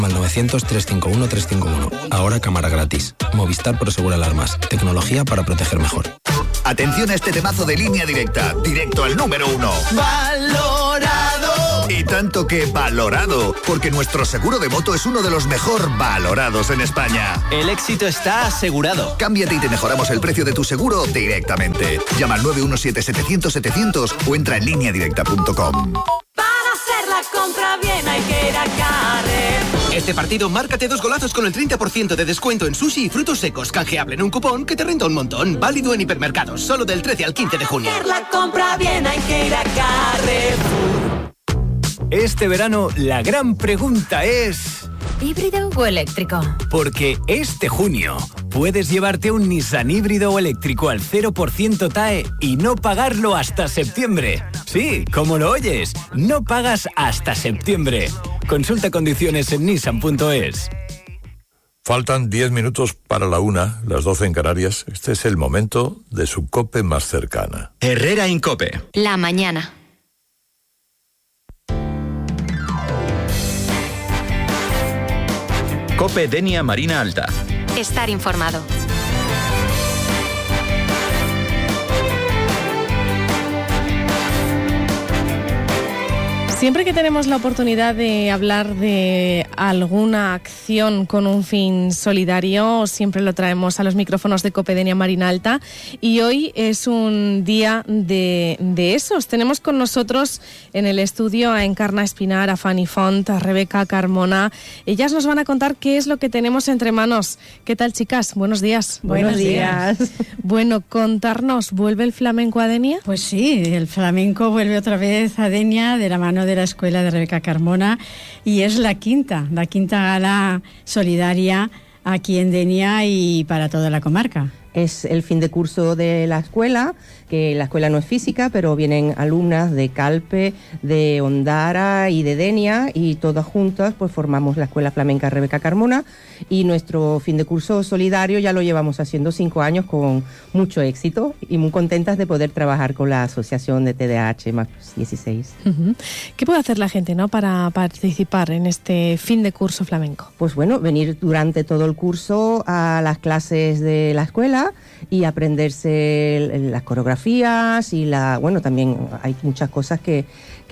Al 900-351-351. Ahora cámara gratis. Movistar Prosegura Alarmas. Tecnología para proteger mejor. Atención a este temazo de Línea Directa. Directo al número 1. ¡Valorado! Y tanto que valorado. Porque nuestro seguro de moto es uno de los mejor valorados en España. El éxito está asegurado. Cámbiate y te mejoramos el precio de tu seguro directamente. Llama al 917-700-700 o entra en lineadirecta.com. Para hacer la compra bien hay que ir a Carrefour. Este partido, márcate 2 golazos con el 30% de descuento en sushi y frutos secos. Canjeable en un cupón que te renta un montón. Válido en hipermercados, solo del 13 al 15 de junio. Para hacer la compra bien hay que ir a Carrefour. Este verano, la gran pregunta es... ¿híbrido o eléctrico? Porque este junio puedes llevarte un Nissan híbrido o eléctrico al 0% TAE y no pagarlo hasta septiembre. Sí, como lo oyes, no pagas hasta septiembre. Consulta condiciones en nissan.es. Faltan 10 minutos para la 1, las 12 en Canarias. Este es el momento de su COPE más cercana. Herrera Incope. La mañana. COPE Denia Marina Alta. Estar informado. Siempre que tenemos la oportunidad de hablar de alguna acción con un fin solidario, siempre lo traemos a los micrófonos de COPE Denia Marina Alta, y hoy es un día de esos. Tenemos con nosotros en el estudio a Encarna Espinar, a Fanny Font, a Rebeca Carmona. Ellas nos van a contar qué es lo que tenemos entre manos. ¿Qué tal, chicas? Buenos días. Buenos días. Bueno, contarnos, ¿vuelve el flamenco a Denia? Pues sí, el flamenco vuelve otra vez a Denia de la mano de la escuela de Rebeca Carmona, y es la quinta gala solidaria aquí en Denia y para toda la comarca. Es el fin de curso de la escuela, que la escuela no es física, pero vienen alumnas de Calpe, de Ondara y de Denia, y todas juntas pues formamos la Escuela Flamenca Rebeca Carmona, y nuestro fin de curso solidario ya lo llevamos haciendo 5 años con mucho éxito y muy contentas de poder trabajar con la asociación de TDAH más 16. Uh-huh. ¿Qué puede hacer la gente, no, para participar en este fin de curso flamenco? Pues bueno, venir durante todo el curso a las clases de la escuela y aprenderse las coreografías y también hay muchas cosas que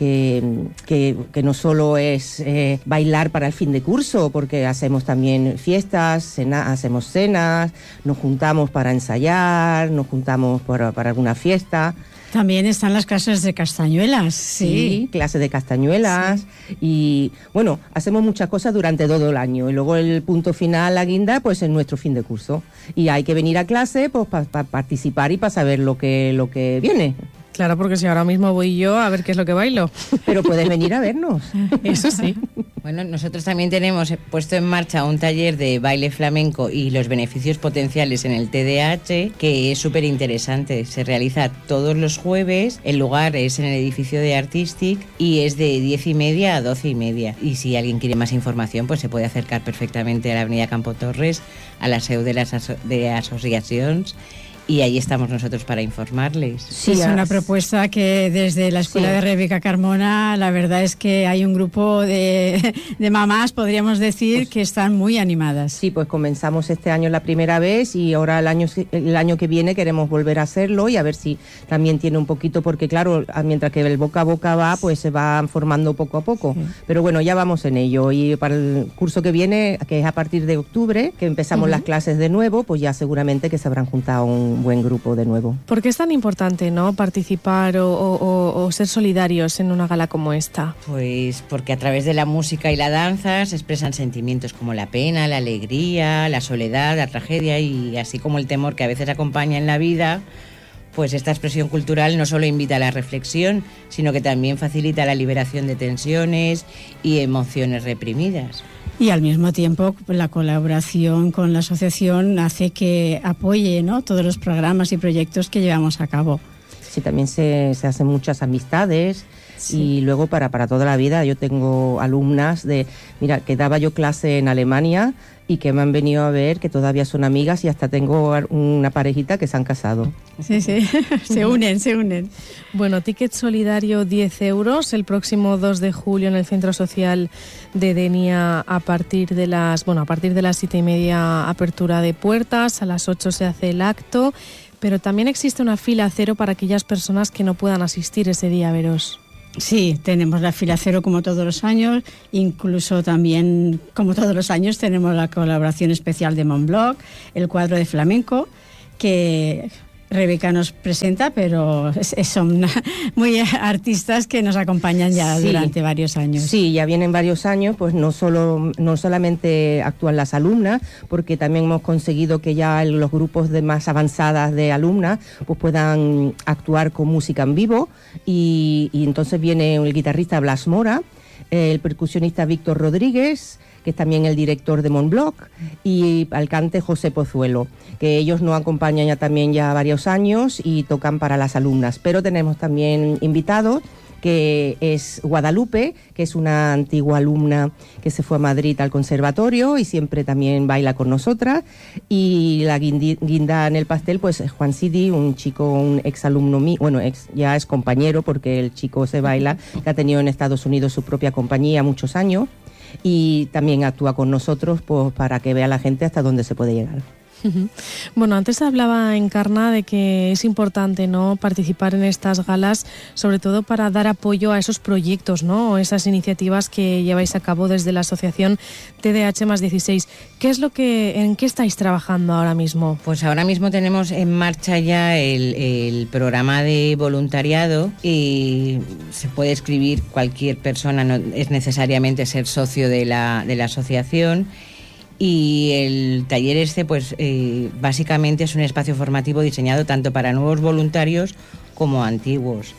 no solo es bailar para el fin de curso, porque hacemos también fiestas, hacemos cenas, nos juntamos para ensayar, nos juntamos para alguna fiesta. También están las clases de castañuelas. Sí, clases de castañuelas. Sí. Y bueno, hacemos muchas cosas durante todo el año. Y luego el punto final, la guinda, pues es nuestro fin de curso. Y hay que venir a clase pues para participar y para saber lo que viene. Claro, porque si ahora mismo voy yo a ver qué es lo que bailo. Pero puedes venir a vernos. Eso sí. Bueno, nosotros también tenemos puesto en marcha un taller de baile flamenco y los beneficios potenciales en el TDAH, que es súper interesante. Se realiza todos los jueves, el lugar es en el edificio de Artistic y es de 10:30 a 12:30. Y si alguien quiere más información, pues se puede acercar perfectamente a la avenida Campo Torres, a la seu de las asociaciones, y ahí estamos nosotros para informarles. Sí, es una propuesta que desde la Escuela de Rebeca Carmona, la verdad es que hay un grupo de mamás, podríamos decir, que están muy animadas. Sí, pues comenzamos este año la primera vez y ahora el año que viene queremos volver a hacerlo y a ver si también tiene un poquito, porque claro, mientras que el boca a boca va, pues se va formando poco a poco. Sí. Pero bueno, ya vamos en ello, y para el curso que viene, que es a partir de octubre, que empezamos las clases de nuevo, pues ya seguramente que se habrán juntado un buen grupo de nuevo. ¿Por qué es tan importante, no, participar o ser solidarios en una gala como esta? Pues porque a través de la música y la danza se expresan sentimientos como la pena, la alegría, la soledad, la tragedia y así como el temor que a veces acompaña en la vida. Pues esta expresión cultural no solo invita a la reflexión, sino que también facilita la liberación de tensiones y emociones reprimidas. Y al mismo tiempo la colaboración con la asociación hace que apoye, ¿no?, todos los programas y proyectos que llevamos a cabo. Sí, también se hacen muchas amistades, Y luego para toda la vida. Yo tengo alumnas que daba yo clase en Alemania y que me han venido a ver, que todavía son amigas, y hasta tengo una parejita que se han casado. Sí, se unen. Bueno, ticket solidario 10 euros el próximo 2 de julio en el Centro Social de Denia a partir de las 7:30 apertura de puertas, a las 8 se hace el acto, pero también existe una fila cero para aquellas personas que no puedan asistir ese día, Veros. Sí, tenemos la fila cero como todos los años, incluso también como todos los años tenemos la colaboración especial de Montblanc, el cuadro de flamenco, que Rebeca nos presenta, pero son muy artistas que nos acompañan ya durante varios años. Sí, ya vienen varios años, pues no solamente actúan las alumnas, porque también hemos conseguido que ya los grupos de más avanzadas de alumnas pues puedan actuar con música en vivo, y entonces viene el guitarrista Blas Mora, el percusionista Víctor Rodríguez, que es también el director de Montblanc, y al cante José Pozuelo, que ellos nos acompañan ya varios años y tocan para las alumnas. Pero tenemos también invitados, que es Guadalupe, que es una antigua alumna que se fue a Madrid al conservatorio y siempre también baila con nosotras, y la guinda en el pastel pues es Juan Sidi, un chico, un exalumno mío, ya es compañero, porque el chico se baila, que ha tenido en Estados Unidos su propia compañía muchos años, y también actúa con nosotros pues para que vea la gente hasta dónde se puede llegar. Bueno, antes hablaba Encarna de que es importante, ¿no?, participar en estas galas, sobre todo para dar apoyo a esos proyectos, ¿no?, o esas iniciativas que lleváis a cabo desde la asociación TDH más 16. ¿En qué estáis trabajando ahora mismo? Pues ahora mismo tenemos en marcha ya el programa de voluntariado, y se puede escribir cualquier persona, no es necesariamente ser socio de la asociación. Y el taller pues básicamente es un espacio formativo diseñado tanto para nuevos voluntarios como antiguos.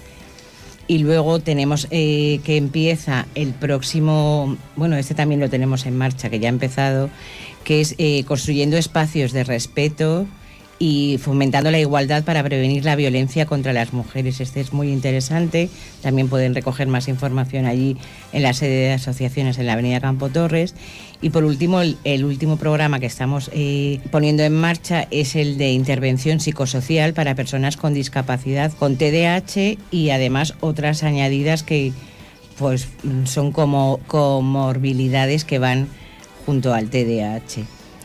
Y luego tenemos que empieza el próximo, este también lo tenemos en marcha, que ya ha empezado, que es construyendo espacios de respeto y fomentando la igualdad para prevenir la violencia contra las mujeres. Este es muy interesante. También pueden recoger más información allí en la sede de asociaciones en la avenida Campo Torres. Y por último, el último programa que estamos poniendo en marcha es el de intervención psicosocial para personas con discapacidad, con TDAH, y además otras añadidas que pues son como comorbilidades que van junto al TDAH.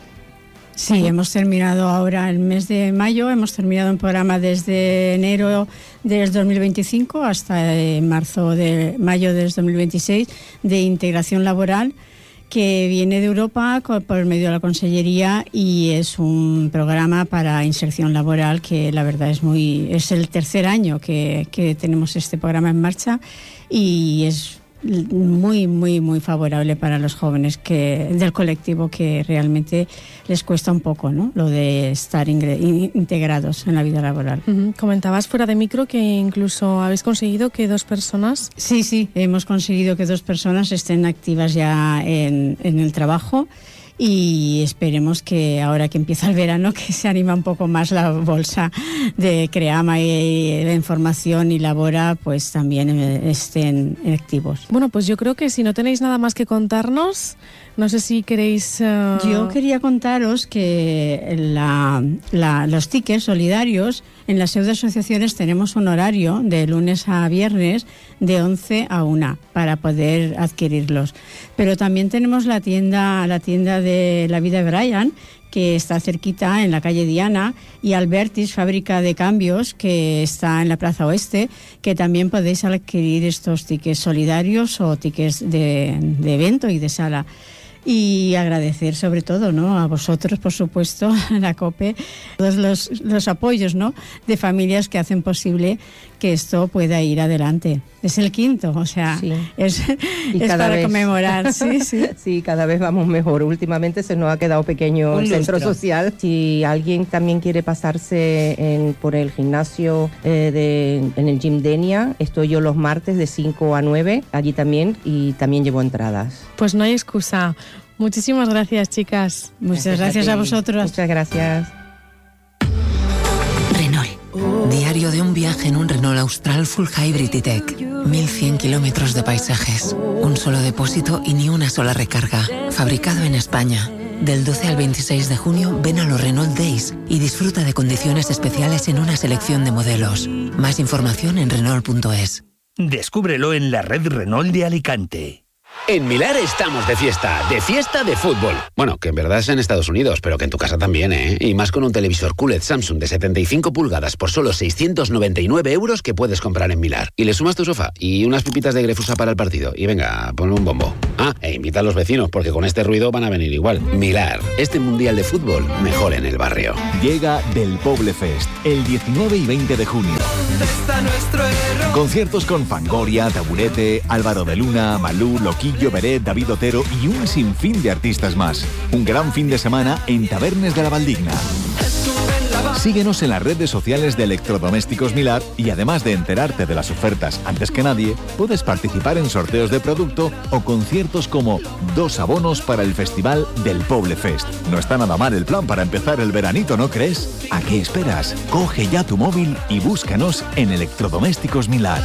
Sí, hemos terminado ahora el mes de mayo, hemos terminado un programa desde enero del 2025 hasta mayo del 2026 de integración laboral, que viene de Europa por medio de la Consellería, y es un programa para inserción laboral que la verdad es el tercer año que tenemos este programa en marcha, y es muy, muy, muy favorable para los jóvenes del colectivo, que realmente les cuesta un poco, ¿no?, lo de estar integrados en la vida laboral. Comentabas fuera de micro que incluso habéis conseguido que 2 personas... Sí, hemos conseguido que 2 personas estén activas ya en el trabajo, y esperemos que ahora que empieza el verano, que se anima un poco más la bolsa de Creama y la información y Labora, pues también estén activos. Bueno, pues yo creo que si no tenéis nada más que contarnos, no sé si queréis... Yo quería contaros que los tickets solidarios en las pseudoasociaciones tenemos un horario de lunes a viernes de 11 a 1 para poder adquirirlos. Pero también tenemos la tienda de La Vida de Brian, que está cerquita en la calle Diana, y Albertis, fábrica de cambios, que está en la Plaza Oeste, que también podéis adquirir estos tickets solidarios o tickets de evento y de sala. Y agradecer sobre todo, ¿no?, a vosotros, por supuesto, a la COPE, todos los apoyos, ¿no?, de familias que hacen posible que esto pueda ir adelante. Es el 5º, o sea, sí. es para conmemorar. Sí. Sí, cada vez vamos mejor. Últimamente se nos ha quedado pequeño el centro social. Si alguien también quiere pasarse por el gimnasio en el Gym Denia, estoy yo los martes de 5 a 9, allí también, y también llevo entradas. Pues no hay excusa. Muchísimas gracias, chicas. Muchas gracias a vosotros. Muchas gracias. Renault. Diario escenario de un viaje en un Renault Austral Full Hybrid E-Tech. 1100 kilómetros de paisajes, un solo depósito y ni una sola recarga. Fabricado en España. Del 12 al 26 de junio ven a los Renault Days y disfruta de condiciones especiales en una selección de modelos. Más información en Renault.es. Descúbrelo en la red Renault de Alicante. En Milar estamos de fiesta de fútbol. Bueno, que en verdad es en Estados Unidos, pero que en tu casa también, ¿eh? Y más con un televisor QLED Samsung de 75 pulgadas por solo 699 euros que puedes comprar en Milar. Y le sumas tu sofá y unas pipitas de Grefusa para el partido. Y venga, ponle un bombo. Ah, e invita a los vecinos, porque con este ruido van a venir igual. Milar, este mundial de fútbol mejor en el barrio. Llega Del Poble Fest, el 19 y 20 de junio. Conciertos con Fangoria, Taburete, Álvaro de Luna, Malú, Loquillo, Beret, David Otero y un sinfín de artistas más. Un gran fin de semana en Tabernes de la Valdigna. Síguenos en las redes sociales de Electrodomésticos Milar y además de enterarte de las ofertas antes que nadie, puedes participar en sorteos de producto o conciertos como 2 abonos para el Festival del Poble Fest. No está nada mal el plan para empezar el veranito, ¿no crees? ¿A qué esperas? Coge ya tu móvil y búscanos en Electrodomésticos Milar.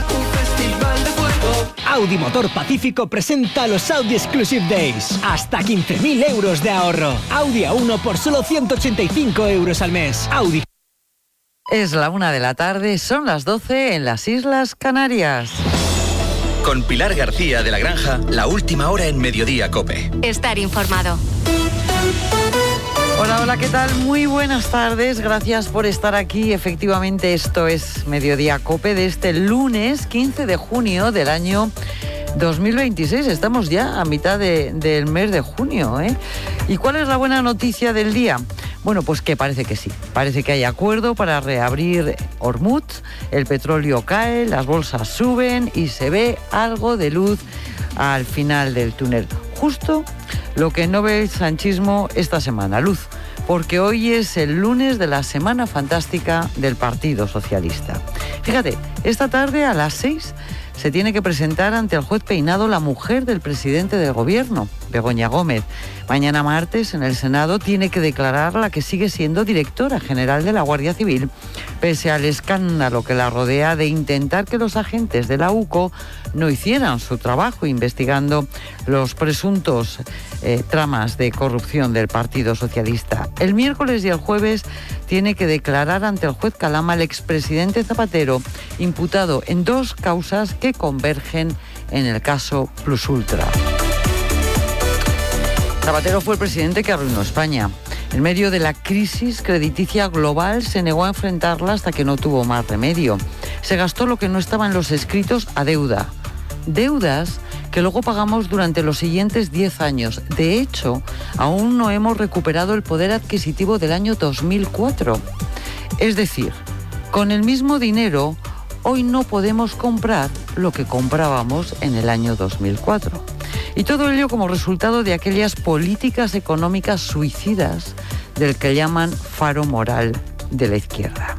Audi Motor Pacífico presenta los Audi Exclusive Days. Hasta 15.000 euros de ahorro. Audi A1 por solo 185 euros al mes. Audi. Es la 1 de la tarde, son las 12 en las Islas Canarias. Con Pilar García de la Granja, la última hora en Mediodía COPE. Estar informado. Hola, hola, ¿qué tal? Muy buenas tardes, gracias por estar aquí. Efectivamente, esto es Mediodía COPE de este lunes 15 de junio del año 2026. Estamos ya a mitad del mes de junio, ¿eh? ¿Y cuál es la buena noticia del día? Bueno, pues que parece que sí. Parece que hay acuerdo para reabrir Hormuz, el petróleo cae, las bolsas suben y se ve algo de luz al final del túnel. Justo lo que no ve el sanchismo esta semana, luz, porque hoy es el lunes de la Semana Fantástica del Partido Socialista. Fíjate, esta tarde a las 6 se tiene que presentar ante el juez Peinado la mujer del presidente del gobierno, Begoña Gómez. Mañana martes en el Senado tiene que declarar la que sigue siendo directora general de la Guardia Civil, pese al escándalo que la rodea de intentar que los agentes de la UCO no hicieran su trabajo investigando los presuntos tramas de corrupción del Partido Socialista. El miércoles y el jueves tiene que declarar ante el juez Calama el expresidente Zapatero, imputado en 2 causas que convergen en el caso Plus Ultra. Zapatero fue el presidente que arruinó España. En medio de la crisis crediticia global se negó a enfrentarla hasta que no tuvo más remedio. Se gastó lo que no estaba en los escritos a deuda. Deudas que luego pagamos durante los siguientes 10 años. De hecho, aún no hemos recuperado el poder adquisitivo del año 2004. Es decir, con el mismo dinero, hoy no podemos comprar lo que comprábamos en el año 2004. Y todo ello como resultado de aquellas políticas económicas suicidas del que llaman faro moral de la izquierda.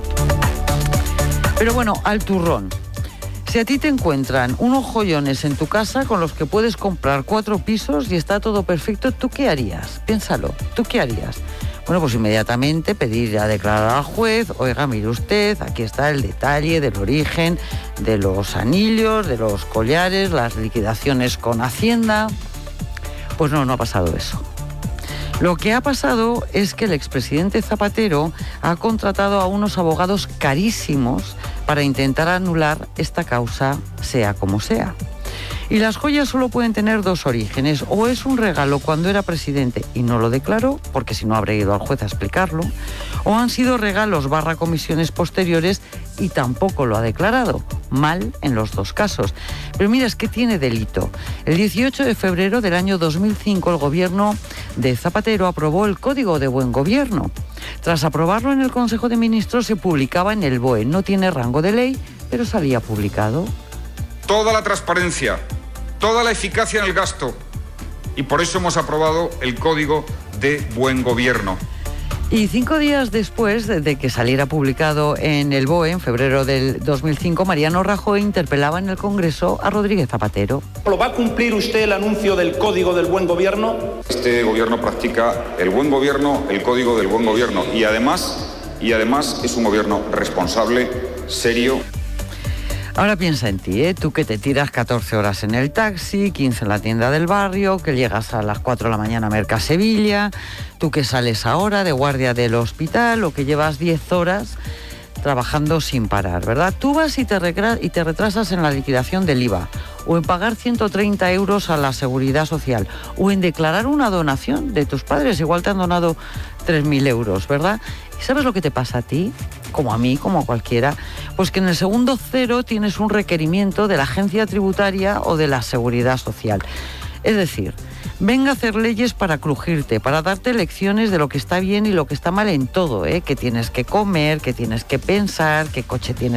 Pero bueno, al turrón. Si a ti te encuentran unos joyones en tu casa con los que puedes comprar 4 pisos y está todo perfecto, ¿tú qué harías? Piénsalo, ¿tú qué harías? Bueno, pues inmediatamente pedir a declarar al juez, oiga, mire usted, aquí está el detalle del origen de los anillos, de los collares, las liquidaciones con Hacienda. Pues no ha pasado eso. Lo que ha pasado es que el expresidente Zapatero ha contratado a unos abogados carísimos para intentar anular esta causa, sea como sea. Y las joyas solo pueden tener 2 orígenes. O es un regalo cuando era presidente y no lo declaró, porque si no habría ido al juez a explicarlo, o han sido regalos / comisiones posteriores y tampoco lo ha declarado. Mal en los 2 casos. Pero mira, es que tiene delito. El 18 de febrero del año 2005 el gobierno de Zapatero aprobó el Código de Buen Gobierno. Tras aprobarlo en el Consejo de Ministros se publicaba en el BOE. No tiene rango de ley, pero salía publicado. Toda la transparencia, toda la eficacia en el gasto. Y por eso hemos aprobado el Código de Buen Gobierno. Y 5 días después de que saliera publicado en el BOE, en febrero del 2005, Mariano Rajoy interpelaba en el Congreso a Rodríguez Zapatero. ¿Lo va a cumplir usted el anuncio del Código del Buen Gobierno? Este gobierno practica el buen gobierno, el Código del Buen Gobierno y además es un gobierno responsable serio. Ahora piensa en ti, tú que te tiras 14 horas en el taxi, 15 en la tienda del barrio, que llegas a las 4 de la mañana a Mercasevilla, tú que sales ahora de guardia del hospital o que llevas 10 horas trabajando sin parar, ¿verdad? Tú vas y te retrasas en la liquidación del IVA, o en pagar 130 euros a la Seguridad Social, o en declarar una donación de tus padres, igual te han donado 3.000 euros, ¿verdad? ¿Y sabes lo que te pasa a ti? Como a mí, como a cualquiera, pues que en el segundo cero tienes un requerimiento de la agencia tributaria o de la Seguridad Social. Es decir, venga a hacer leyes para crujirte, para darte lecciones de lo que está bien y lo que está mal en todo, que tienes que comer, que tienes que pensar, qué coche tienes